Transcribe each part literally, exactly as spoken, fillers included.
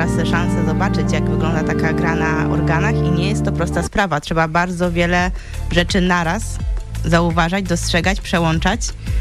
teraz szansę zobaczyć, jak wygląda taka gra na organach i nie jest to prosta sprawa. Trzeba bardzo wiele rzeczy naraz zauważać, dostrzegać, przełączać.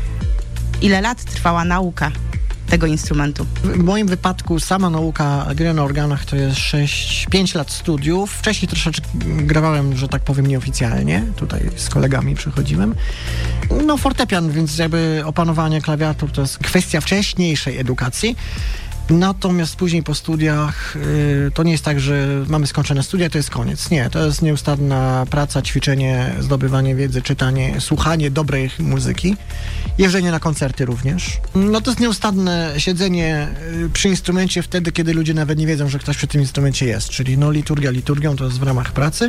Ile lat trwała nauka tego instrumentu? W moim wypadku sama nauka gry na organach to jest sześć pięć lat studiów. Wcześniej troszeczkę grałem, że tak powiem, nieoficjalnie. Tutaj z kolegami przychodziłem. No fortepian, więc jakby opanowanie klawiatur to jest kwestia wcześniejszej edukacji. Natomiast później po studiach yy, to nie jest tak, że mamy skończone studia, to jest koniec. Nie, to jest nieustanna praca, ćwiczenie, zdobywanie wiedzy, czytanie, słuchanie dobrej muzyki, jeżdżenie na koncerty również. No to jest nieustanne siedzenie yy, przy instrumencie wtedy, kiedy ludzie nawet nie wiedzą, że ktoś przy tym instrumencie jest. Czyli no liturgia liturgią, to jest w ramach pracy,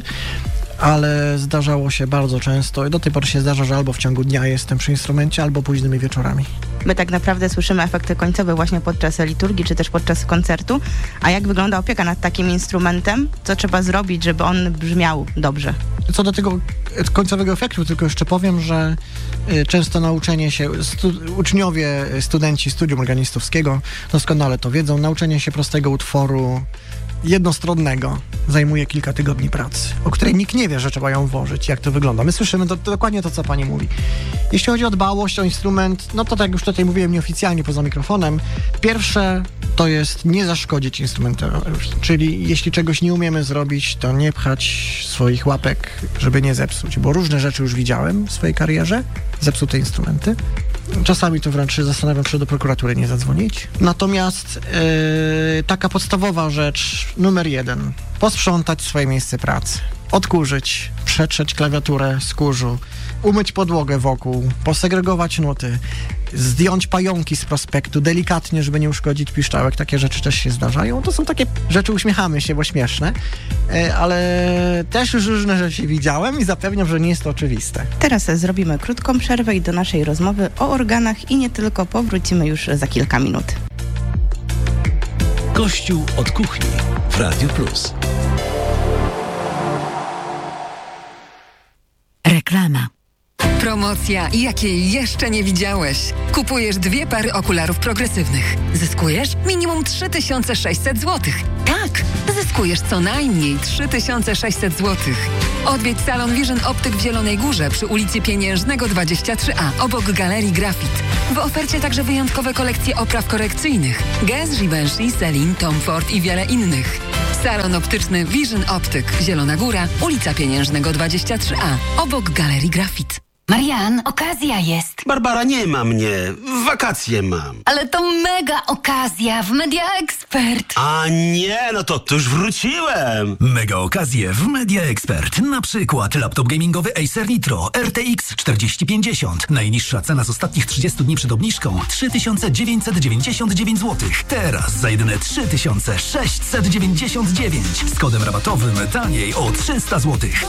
ale zdarzało się bardzo często i do tej pory się zdarza, że albo w ciągu dnia jestem przy instrumencie, albo późnymi wieczorami. My tak naprawdę słyszymy efekty końcowe właśnie podczas liturgii, czy też podczas koncertu. A jak wygląda opieka nad takim instrumentem? Co trzeba zrobić, żeby on brzmiał dobrze? Co do tego końcowego efektu, tylko jeszcze powiem, że y, często nauczenie się, stu, uczniowie, studenci studium organistowskiego doskonale to wiedzą, nauczenie się prostego utworu jednostronnego zajmuje kilka tygodni pracy, o której nikt nie wie, że trzeba ją włożyć, jak to wygląda. My słyszymy to, to dokładnie to, co pani mówi. Jeśli chodzi o dbałość o instrument, no to tak jak już tutaj mówiłem nieoficjalnie poza mikrofonem, pierwsze to jest nie zaszkodzić instrumentowi, czyli jeśli czegoś nie umiemy zrobić, to nie pchać swoich łapek, żeby nie zepsuć, bo różne rzeczy już widziałem w swojej karierze, zepsute instrumenty. Czasami to wręcz się zastanawiam, czy do prokuratury nie zadzwonić. Natomiast yy, taka podstawowa rzecz, numer jeden, posprzątać swoje miejsce pracy, odkurzyć, przetrzeć klawiaturę z kurzu, umyć podłogę wokół, posegregować nuty, zdjąć pająki z prospektu delikatnie, żeby nie uszkodzić piszczałek. Takie rzeczy też się zdarzają. To są takie rzeczy, uśmiechamy się, bo śmieszne, ale też już różne rzeczy widziałem i zapewniam, że nie jest to oczywiste. Teraz zrobimy krótką przerwę i do naszej rozmowy o organach i nie tylko powrócimy już za kilka minut. Kościół od kuchni w Radiu Plus. Reklama. Promocja, jakiej jeszcze nie widziałeś. Kupujesz dwie pary okularów progresywnych. Zyskujesz minimum trzy tysiące sześćset złotych. Tak, zyskujesz co najmniej trzy tysiące sześćset złotych. Odwiedź salon Vision Optyk w Zielonej Górze przy ulicy Pieniężnego dwadzieścia trzy A, obok Galerii Grafit. W ofercie także wyjątkowe kolekcje opraw korekcyjnych. Guess, Givenchy, Celine, Tom Ford i wiele innych. Salon optyczny Vision Optyk, Zielona Góra, ulica Pieniężnego dwadzieścia trzy A, obok Galerii Grafit. Marian, okazja jest. Barbara, nie ma mnie. Wakacje mam. Ale to mega okazja w Media Expert. A nie, no to tuż wróciłem. Mega okazje w Media Expert. Na przykład laptop gamingowy Acer Nitro R T X czterdzieści pięćdziesiąt. Najniższa cena z ostatnich trzydziestu dni przed obniżką trzy tysiące dziewięćset dziewięćdziesiąt dziewięć złotych. Teraz za jedyne trzy tysiące sześćset dziewięćdziesiąt dziewięć. Z kodem rabatowym taniej o trzysta złotych.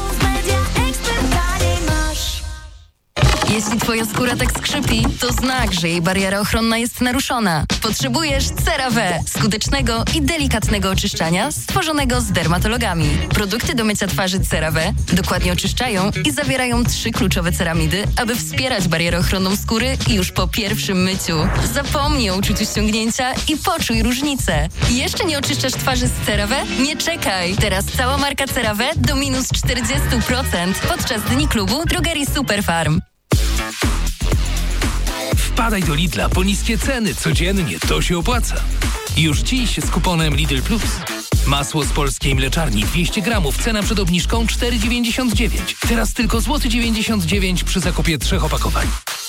Jeśli twoja skóra tak skrzypi, to znak, że jej bariera ochronna jest naruszona. Potrzebujesz CeraVe, skutecznego i delikatnego oczyszczania stworzonego z dermatologami. Produkty do mycia twarzy CeraVe dokładnie oczyszczają i zawierają trzy kluczowe ceramidy, aby wspierać barierę ochronną skóry już po pierwszym myciu. Zapomnij o uczuciu ściągnięcia i poczuj różnicę. Jeszcze nie oczyszczasz twarzy z CeraVe? Nie czekaj! Teraz cała marka CeraVe do minus czterdzieści procent podczas Dni Klubu Drogerii Superfarm. Wpadaj do Lidla po niskie ceny. Codziennie to się opłaca. Już dziś z kuponem Lidl Plus. Masło z polskiej mleczarni dwieście gramów. Cena przed obniżką cztery dziewięćdziesiąt dziewięć. Teraz tylko złoty dziewięćdziesiąt dziewięć przy zakupie trzech opakowań.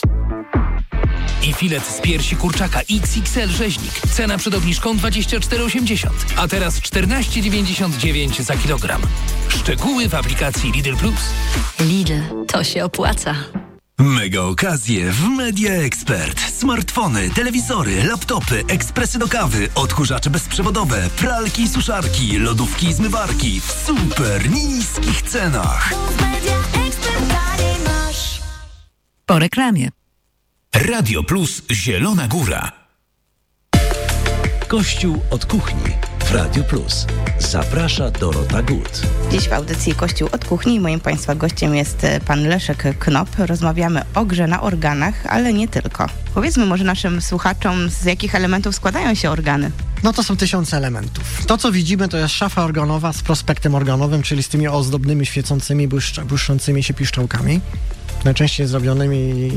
I filet z piersi kurczaka X X L rzeźnik. Cena przed obniżką dwadzieścia cztery osiemdziesiąt. A teraz czternaście dziewięćdziesiąt dziewięć za kilogram. Szczegóły w aplikacji Lidl Plus. Lidl, to się opłaca. Mega okazje w Media Expert. Smartfony, telewizory, laptopy, ekspresy do kawy, odkurzacze bezprzewodowe, pralki i suszarki, lodówki i zmywarki w super niskich cenach. Po reklamie. Radio Plus Zielona Góra. Kościół od kuchni w Radio Plus. Zaprasza Dorota Gut. Dziś w audycji Kościół od kuchni i moim Państwa gościem jest pan Leszek Knop. Rozmawiamy o grze na organach, ale nie tylko. Powiedzmy może naszym słuchaczom, z jakich elementów składają się organy. No to są tysiące elementów. To, co widzimy, to jest szafa organowa z prospektem organowym, czyli z tymi ozdobnymi, świecącymi, błyszcz- błyszczącymi się piszczałkami. Najczęściej zrobionymi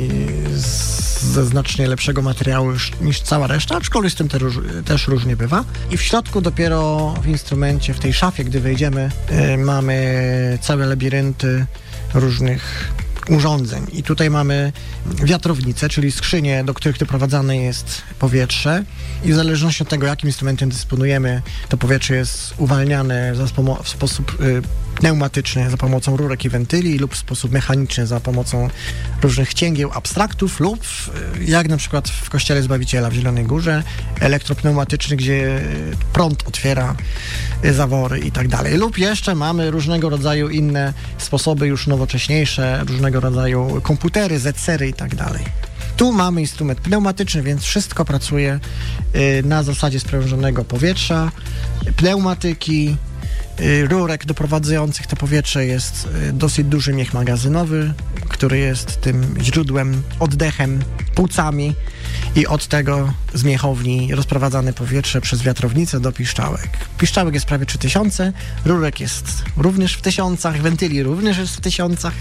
z, ze znacznie lepszego materiału już, niż cała reszta, aczkolwiek z tym te róż, też różnie bywa. I w środku dopiero w instrumencie, w tej szafie, gdy wejdziemy, y, mamy całe labirynty różnych urządzeń. I tutaj mamy wiatrownice, czyli skrzynie, do których doprowadzane jest powietrze i w zależności od tego, jakim instrumentem dysponujemy, to powietrze jest uwalniane za spomo- w sposób y, pneumatyczny za pomocą rurek i wentyli lub w sposób mechaniczny za pomocą różnych cięgieł, abstraktów lub y, jak na przykład w Kościele Zbawiciela w Zielonej Górze, elektropneumatyczny, gdzie prąd otwiera y, zawory i tak dalej. Lub jeszcze mamy różnego rodzaju inne sposoby już nowocześniejsze, różnego rodzaju komputery, zetsery i tak dalej. Tu mamy instrument pneumatyczny, więc wszystko pracuje y, na zasadzie sprężonego powietrza, pneumatyki, y, rurek doprowadzających to powietrze jest y, dosyć duży miech magazynowy, który jest tym źródłem, oddechem, płucami i od tego z miechowni rozprowadzane powietrze przez wiatrownicę do piszczałek. Piszczałek jest prawie trzy tysiące, rurek jest również w tysiącach, wentyli również jest w tysiącach.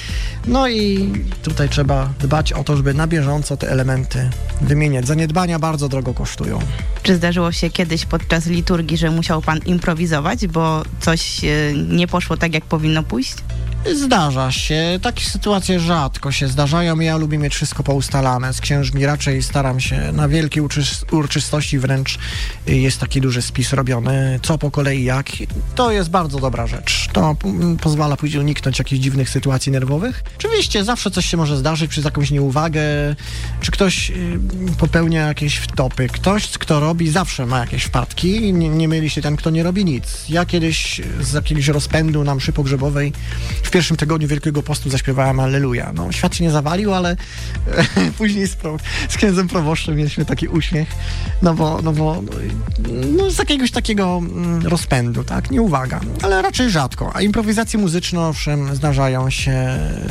No i tutaj trzeba dbać o to, żeby na bieżąco te elementy wymieniać. Zaniedbania bardzo drogo kosztują. Czy zdarzyło się kiedyś podczas liturgii, że musiał pan improwizować, bo coś y, nie poszło tak, jak powinno pójść? Zdarza się. Takie sytuacje rzadko się zdarzają. Ja lubię mieć wszystko poustalane. Z księżmi raczej staram się na wielkie uczy- uroczystości wręcz jest taki duży spis robiony, co po kolei jak. To jest bardzo dobra rzecz. To p- pozwala później uniknąć jakichś dziwnych sytuacji nerwowych. Oczywiście zawsze coś się może zdarzyć przez jakąś nieuwagę, czy ktoś y, popełnia jakieś wtopy. Ktoś, kto robi, zawsze ma jakieś wpadki. Nie, nie myli się ten, kto nie robi nic. Ja kiedyś z jakiegoś rozpędu na mszy pogrzebowej w pierwszym tygodniu Wielkiego Postu zaśpiewałem Alleluja. No, świat się nie zawalił, ale później z, pro, z księdzem proboszczem mieliśmy taki uśmiech, no bo, no bo no, z jakiegoś takiego mm, rozpędu, tak, nie uwaga, ale raczej rzadko. A improwizacje muzyczne, owszem, zdarzają się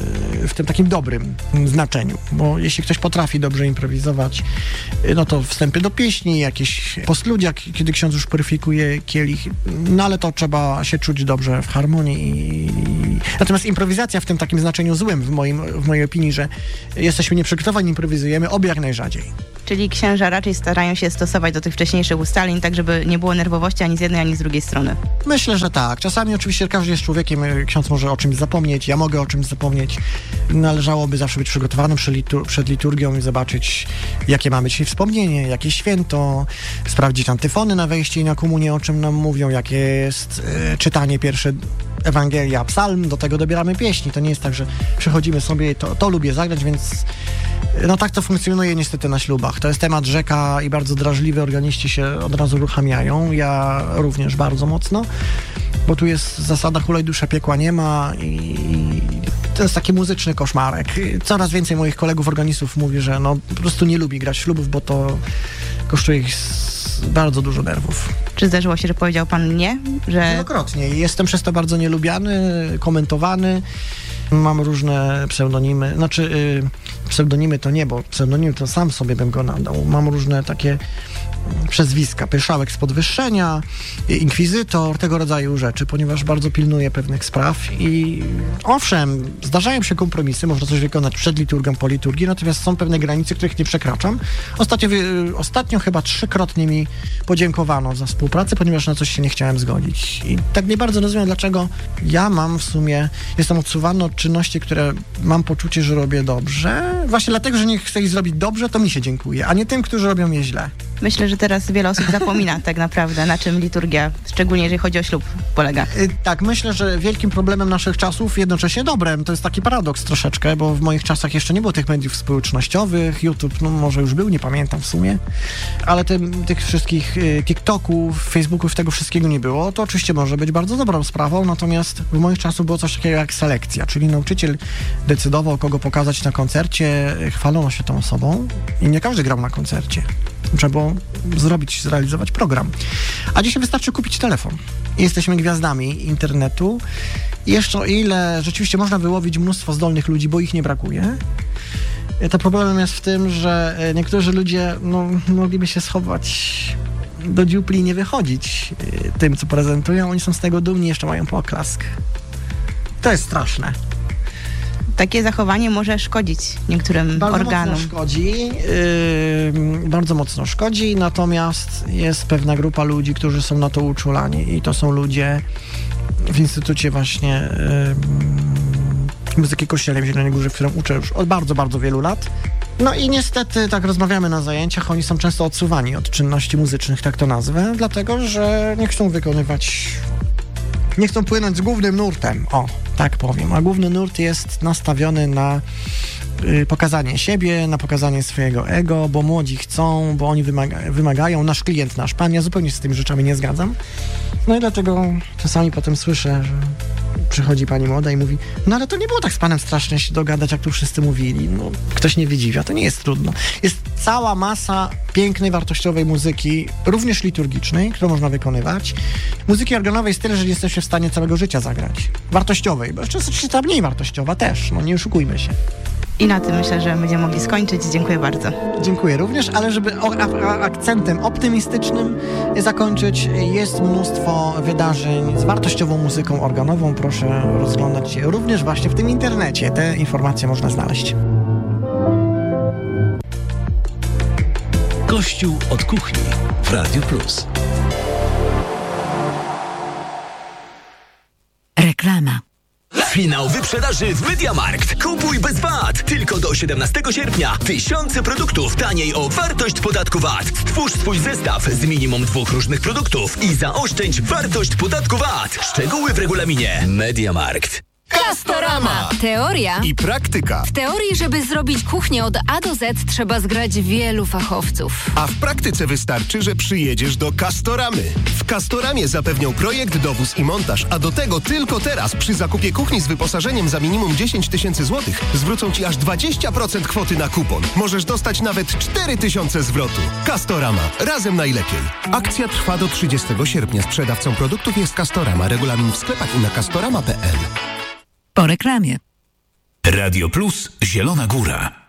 w tym takim dobrym znaczeniu, bo jeśli ktoś potrafi dobrze improwizować, no to wstępy do pieśni, jakieś postludia, kiedy ksiądz już puryfikuje kielich, no ale to trzeba się czuć dobrze w harmonii i natomiast improwizacja w tym takim znaczeniu złym, w, moim, w mojej opinii, że jesteśmy nieprzygotowani, improwizujemy, oby jak najrzadziej. Czyli księża raczej starają się stosować do tych wcześniejszych ustaleń, tak żeby nie było nerwowości ani z jednej, ani z drugiej strony. Myślę, że tak. Czasami oczywiście każdy jest człowiekiem, ksiądz może o czymś zapomnieć, ja mogę o czymś zapomnieć. Należałoby zawsze być przygotowanym przed, litur- przed liturgią i zobaczyć, jakie mamy dzisiaj wspomnienie, jakie święto, sprawdzić antyfony na wejście i na komunię, o czym nam mówią, jakie jest e, czytanie pierwsze Ewangelia, psalm, do tego dobieramy pieśni. To nie jest tak, że przychodzimy sobie i to, to lubię zagrać, więc no tak to funkcjonuje niestety na ślubach. To jest temat rzeka i bardzo drażliwy, organiści się od razu uruchamiają. Ja również bardzo mocno, bo tu jest zasada hulaj dusza, piekła nie ma i to jest taki muzyczny koszmarek. Coraz więcej moich kolegów organistów mówi, że no po prostu nie lubi grać ślubów, bo to kosztuje ich bardzo dużo nerwów. Czy zdarzyło się, że powiedział pan nie? Że... Wielokrotnie. Jestem przez to bardzo nielubiany, komentowany. Mam różne pseudonimy. Znaczy, yy, pseudonimy to nie, bo pseudonim to sam sobie bym go nadał. Mam różne takie przezwiska. Pyszałek z podwyższenia, inkwizytor, tego rodzaju rzeczy, ponieważ bardzo pilnuję pewnych spraw i owszem, zdarzają się kompromisy, można coś wykonać przed liturgią, po liturgii, natomiast są pewne granice, których nie przekraczam. Ostatnio, ostatnio chyba trzykrotnie mi podziękowano za współpracę, ponieważ na coś się nie chciałem zgodzić. I tak nie bardzo rozumiem, dlaczego ja mam w sumie, jestem odsuwany od czynności, które mam poczucie, że robię dobrze. Właśnie dlatego, że nie chcę ich zrobić dobrze, to mi się dziękuję, a nie tym, którzy robią je źle. Myślę, że teraz wiele osób zapomina tak naprawdę, na czym liturgia, szczególnie jeżeli chodzi o ślub, polega. Tak, myślę, że wielkim problemem naszych czasów, jednocześnie dobrem, to jest taki paradoks troszeczkę, bo w moich czasach jeszcze nie było tych mediów społecznościowych, YouTube, no może już był, nie pamiętam w sumie, ale te, tych wszystkich y, TikToków, Facebooków, tego wszystkiego nie było. To oczywiście może być bardzo dobrą sprawą, natomiast w moich czasach było coś takiego jak selekcja, czyli nauczyciel decydował, kogo pokazać na koncercie, chwalono się tą osobą i nie każdy grał na koncercie. Trzeba było zrobić, zrealizować program. A dzisiaj wystarczy kupić telefon. Jesteśmy gwiazdami internetu. I jeszcze o ile rzeczywiście można wyłowić mnóstwo zdolnych ludzi, bo ich nie brakuje, to problem jest w tym, że niektórzy ludzie no, mogliby się schować do dziupli nie wychodzić y, tym, co prezentują. Oni są z tego dumni, jeszcze mają poklask. To jest straszne. Takie zachowanie może szkodzić niektórym bardzo organom. Mocno szkodzi, yy, bardzo mocno szkodzi, natomiast jest pewna grupa ludzi, którzy są na to uczulani i to są ludzie w Instytucie właśnie yy, Muzyki Kościelnej w Zielonej Górze, w którym uczę już od bardzo, bardzo wielu lat. No i niestety tak rozmawiamy na zajęciach, oni są często odsuwani od czynności muzycznych, tak to nazwę, dlatego, że nie chcą wykonywać, nie chcą płynąć z głównym nurtem, o, tak powiem, a główny nurt jest nastawiony na y, pokazanie siebie, na pokazanie swojego ego, bo młodzi chcą, bo oni wymaga, wymagają, nasz klient, nasz pan, ja zupełnie się z tymi rzeczami nie zgadzam. No i dlatego czasami potem słyszę, że przychodzi pani młoda i mówi, no ale to nie było tak z panem strasznie się dogadać, jak tu wszyscy mówili. No, ktoś nie wydziwia, to nie jest trudno. Jest cała masa pięknej, wartościowej muzyki, również liturgicznej, którą można wykonywać. Muzyki organowej jest tyle, że nie jesteście w stanie całego życia zagrać. Wartościowej, bo jeszcze jest ta mniej wartościowa też, no nie oszukujmy się. I na tym myślę, że będziemy mogli skończyć. Dziękuję bardzo. Dziękuję również, ale żeby o, a, a, akcentem optymistycznym zakończyć, jest mnóstwo wydarzeń z wartościową muzyką organową. Proszę rozglądać się również właśnie w tym internecie. Te informacje można znaleźć. Kościół od kuchni w Radiu Plus. Reklama. Finał wyprzedaży w MediaMarkt. Kupuj bez V A T. Tylko do siedemnastego sierpnia. Tysiące produktów taniej o wartość podatku V A T. Stwórz swój zestaw z minimum dwóch różnych produktów i zaoszczędź wartość podatku V A T. Szczegóły w regulaminie. MediaMarkt. Castorama. Teoria i praktyka. W teorii, żeby zrobić kuchnię od A do Z, trzeba zgrać wielu fachowców. A w praktyce wystarczy, że przyjedziesz do Castoramy. W Castoramie zapewnią projekt, dowóz i montaż, a do tego tylko teraz przy zakupie kuchni z wyposażeniem za minimum dziesięć tysięcy złotych zwrócą Ci aż dwadzieścia procent kwoty na kupon. Możesz dostać nawet cztery tysiące zwrotu. Castorama. Razem najlepiej. Akcja trwa do trzydziestego sierpnia. Sprzedawcą produktów jest Castorama. Regulamin w sklepach i na castorama kropka p l. Po reklamie. Radio Plus Zielona Góra.